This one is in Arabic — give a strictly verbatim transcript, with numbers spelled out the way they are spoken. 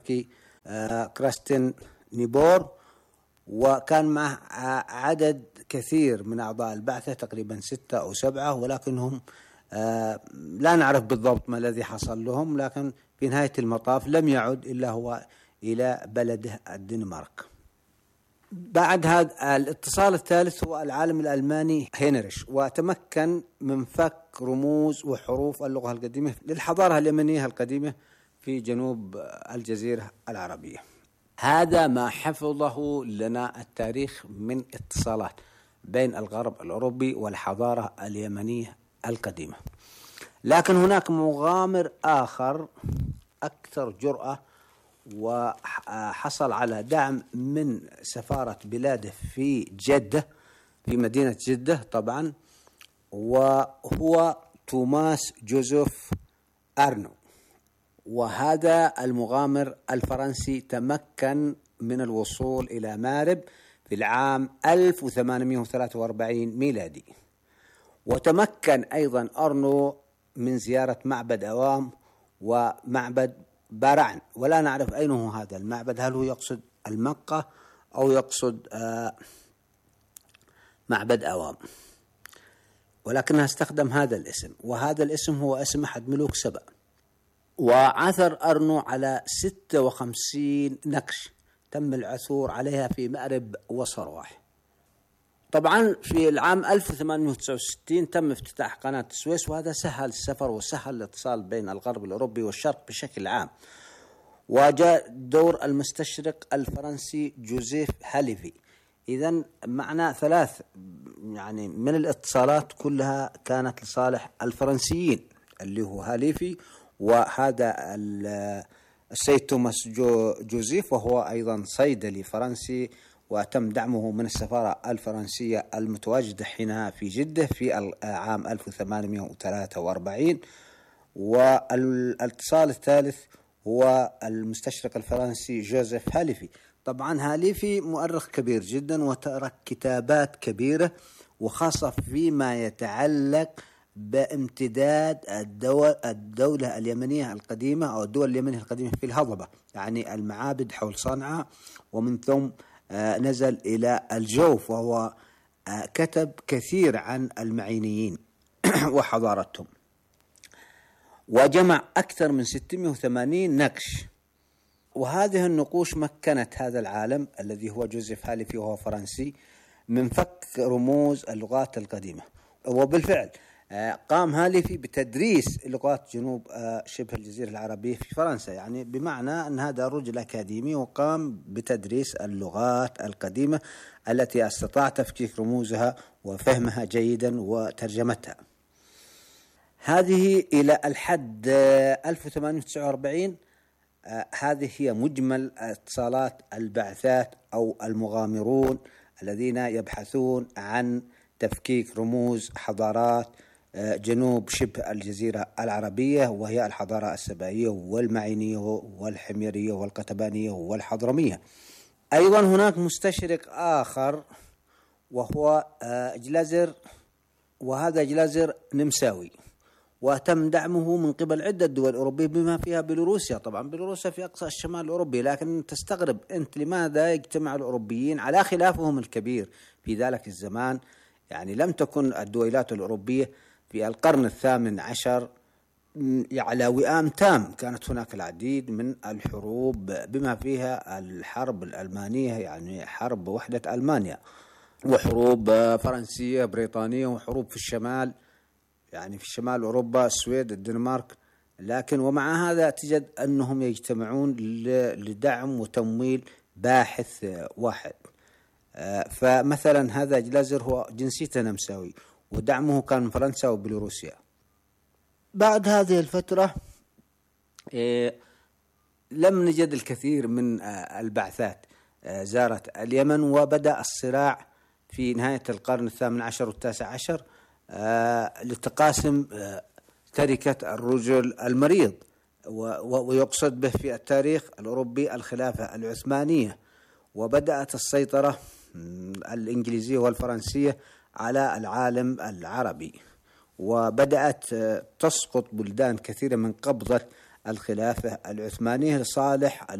التركي كراستين نيبور، وكان معه عدد كثير من أعضاء البعثة تقريبا ستة أو سبعة، ولكنهم لا نعرف بالضبط ما الذي حصل لهم، لكن في نهاية المطاف لم يعد إلا هو إلى بلده الدنمارك. بعد هذا الاتصال الثالث هو العالم الألماني هينريش، وتمكن من فك رموز وحروف اللغة القديمة للحضارة اليمنية القديمة في جنوب الجزيرة العربية. هذا ما حفظه لنا التاريخ من اتصالات بين الغرب الأوروبي والحضارة اليمنية القديمة. لكن هناك مغامر آخر أكثر جرأة، وحصل على دعم من سفارة بلاده في جدة، في مدينة جدة طبعا، وهو توماس جوزيف أرنو. وهذا المغامر الفرنسي تمكن من الوصول إلى مارب في العام ألف وثمانمائة وثلاثة وأربعين ميلادي، وتمكن أيضا أرنو من زيارة معبد أوام ومعبد بارعن، ولا نعرف أين هو هذا المعبد، هل هو يقصد المقة أو يقصد آه معبد أوام، ولكنها استخدم هذا الاسم، وهذا الاسم هو اسم أحد ملوك سبأ. وعثر أرنو على ستة وخمسين نقش تم العثور عليها في مأرب وصرواح. طبعا في العام ألف وثمانمائة وتسعة وستين تم افتتاح قناة السويس، وهذا سهل السفر وسهل الاتصال بين الغرب الأوروبي والشرق بشكل عام. وجاء دور المستشرق الفرنسي جوزيف هاليفي. إذن معنا ثلاث يعني من الاتصالات كلها كانت لصالح الفرنسيين، اللي هو هاليفي، وهذا السيد توماس جو جوزيف، وهو أيضا صيدلي فرنسي، وتم دعمه من السفارة الفرنسية المتواجدة حينها في جدة في العام ألف وثمانمائة وثلاثة وأربعين. والاتصال الثالث هو المستشرق الفرنسي جوزيف هاليفي. طبعا هاليفي مؤرخ كبير جدا، وترك كتابات كبيرة، وخاصة فيما يتعلق بامتداد الدولة اليمنية القديمة أو الدول اليمنية القديمة في الهضبة، يعني المعابد حول صنعاء، ومن ثم نزل إلى الجوف، وهو كتب كثير عن المعينيين وحضارتهم، وجمع أكثر من ستمائة وثمانين نقش. وهذه النقوش مكنت هذا العالم الذي هو جوزيف هاليفي وهو فرنسي من فك رموز اللغات القديمة. وبالفعل قام هاليفي بتدريس لغات جنوب شبه الجزيرة العربية في فرنسا، يعني بمعنى أن هذا رجل أكاديمي وقام بتدريس اللغات القديمة التي استطاع تفكيك رموزها وفهمها جيدا وترجمتها. هذه إلى الحد ألف وثمانمائة وتسعة وأربعين هذه هي مجمل اتصالات البعثات أو المغامرون الذين يبحثون عن تفكيك رموز حضارات جنوب شبه الجزيرة العربية، وهي الحضارة السبائية والمعينية والحميرية والقتبانية والحضرمية. أيضا هناك مستشرق آخر وهو جلازر، وهذا جلازر نمساوي، وتم دعمه من قبل عدة دول أوروبية بما فيها بيلاروسيا. طبعا بيلاروسيا في أقصى الشمال الأوروبي، لكن تستغرب أنت لماذا يجتمع الأوروبيين على خلافهم الكبير في ذلك الزمان. يعني لم تكن الدولات الأوروبية في القرن الثامن عشر على وئام تام، كانت هناك العديد من الحروب بما فيها الحرب الألمانية، يعني حرب وحدة ألمانيا، وحروب فرنسية بريطانية، وحروب في الشمال، يعني في شمال أوروبا السويد الدنمارك. لكن ومع هذا تجد أنهم يجتمعون لدعم وتمويل باحث واحد. فمثلا هذا جلازر هو جنسيته نمساوي، ودعمه كان من فرنسا وبيلاروسيا. بعد هذه الفترة لم نجد الكثير من البعثات زارت اليمن، وبدأ الصراع في نهاية القرن الثامن عشر والتاسع عشر لتقاسم تركة الرجل المريض، ويقصد به في التاريخ الأوروبي الخلافة العثمانية. وبدأت السيطرة الإنجليزية والفرنسية على العالم العربي، وبدأت تسقط بلدان كثيرة من قبضة الخلافة العثمانية لصالح